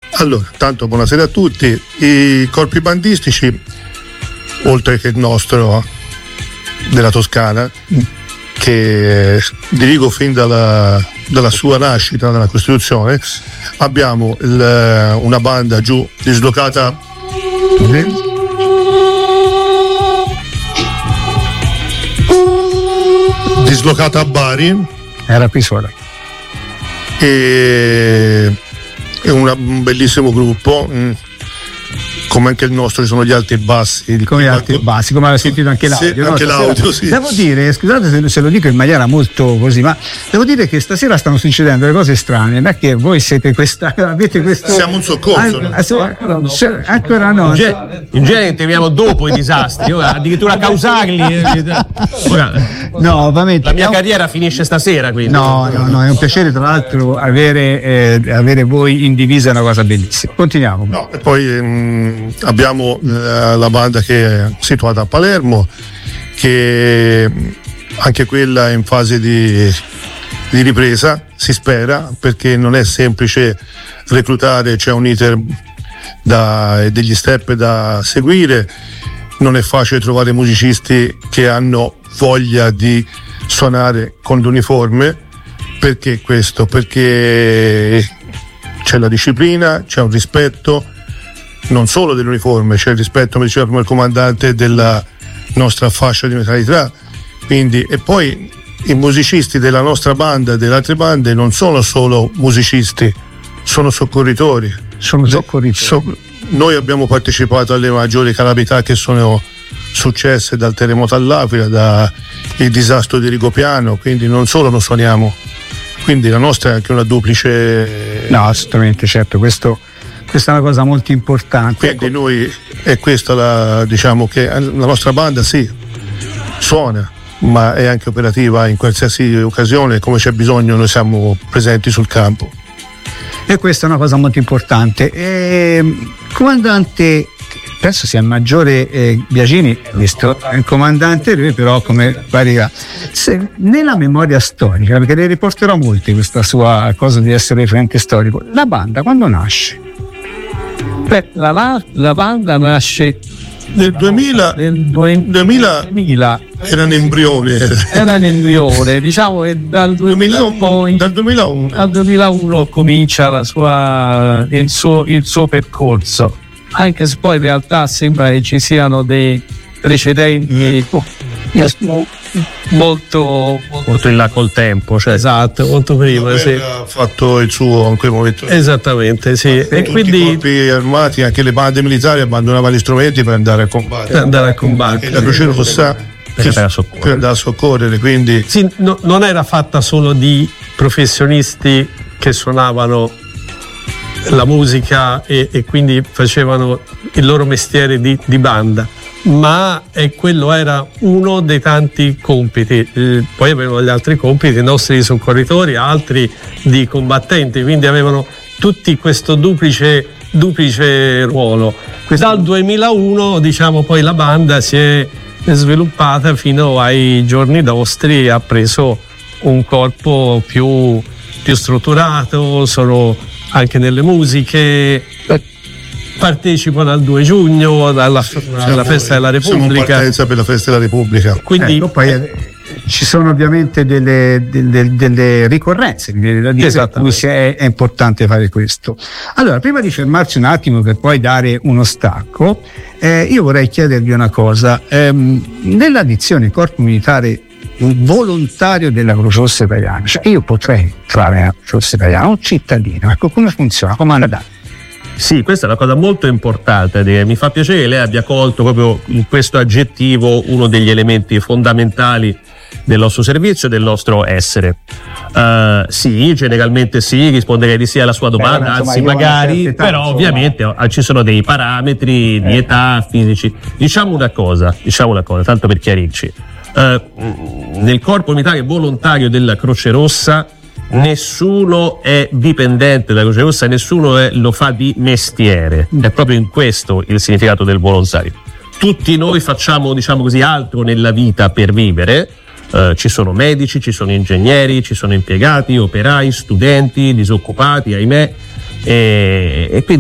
Allora, tanto buonasera a tutti. I corpi bandistici, oltre che il nostro della Toscana, che dirigo fin dalla sua nascita, dalla Costituzione, abbiamo una banda giù dislocata a Bari. Era Pisola. E è un bellissimo gruppo, come anche il nostro. Ci sono gli alti e bassi, come aveva sentito anche l'audio, sì, anche l'audio, sì. Devo dire, scusate se lo dico in maniera molto così, ma devo dire che stasera stanno succedendo delle cose strane, perché voi siete avete questo, siamo un soccorso, ancora no. In genere interveniamo dopo i disastri, ora addirittura causarli. No, ovviamente la mia carriera finisce stasera, quindi no, è un piacere tra l'altro avere voi in divisa, è una cosa bellissima. Continuiamo. No, e poi abbiamo la banda che è situata a Palermo, che anche quella è in fase di ripresa, si spera, perché non è semplice reclutare, c'è un iter e degli step da seguire, non è facile trovare musicisti che hanno voglia di suonare con l'uniforme. Perché questo? Perché c'è la disciplina, c'è un rispetto non solo dell'uniforme, c'è il rispetto, come diceva prima il comandante, della nostra fascia di neutralità. Quindi, e poi i musicisti della nostra banda e delle altre bande non sono solo musicisti, sono soccorritori. Noi abbiamo partecipato alle maggiori calamità che sono successe, dal terremoto all'Aquila, dal disastro di Rigopiano, quindi non solo lo suoniamo, quindi la nostra è anche una duplice. No, assolutamente, certo, questa è una cosa molto importante. Quindi noi, è questa diciamo che la nostra banda sì, suona, ma è anche operativa in qualsiasi occasione, come c'è bisogno noi siamo presenti sul campo. E questa è una cosa molto importante. Comandante, penso sia il maggiore Biagini, visto il comandante, lui però come varica nella memoria storica, perché le riporterò molti questa sua cosa di essere referente storico. La banda quando nasce? La banda nasce nel 2000 era in embrione, diciamo che dal 2001 comincia il suo percorso, anche se poi in realtà sembra che ci siano dei precedenti molto in là col tempo, cioè esatto, molto prima. Sì. Ha fatto il suo in quel momento. Esattamente, sì. E quindi i corpi armati, anche le bande militari, abbandonavano gli strumenti per andare a combattere. E la Croce Rossa per andare a soccorrere, quindi sì, non era fatta solo di professionisti che suonavano la musica e quindi facevano il loro mestiere di banda, ma quello era uno dei tanti compiti. Poi avevano gli altri compiti, i nostri soccorritori, altri di combattenti, quindi avevano tutti questo duplice ruolo. Dal 2001, diciamo, poi la banda si è sviluppata fino ai giorni nostri, ha preso un corpo più strutturato, sono anche nelle musiche, partecipano al 2 giugno alla festa della Repubblica. Siamo in partenza per la festa della Repubblica. Quindi poi ci sono ovviamente delle ricorrenze, è importante fare questo. Allora, prima di fermarci un attimo per poi dare uno stacco, io vorrei chiedervi una cosa. Nella dizione Corpo Militare Volontario della Croce Rossa Italiana, cioè io potrei entrare nella Croce Rossa Italiana, un cittadino, ecco, come funziona? Come andare? Sì, questa è una cosa molto importante. Mi fa piacere che lei abbia colto proprio in questo aggettivo uno degli elementi fondamentali del nostro servizio e del nostro essere. Sì, generalmente sì, risponderei di sì alla sua domanda, anzi magari, però ovviamente ci sono dei parametri di età, fisici. Diciamo una cosa, tanto per chiarirci. Nel Corpo Militare Volontario della Croce Rossa nessuno è dipendente dalla Croce Rossa, nessuno lo fa di mestiere. È proprio in questo il significato del volontario. Tutti noi facciamo, diciamo così, altro nella vita per vivere. Ci sono medici, ci sono ingegneri, ci sono impiegati, operai, studenti, disoccupati, ahimè, e quindi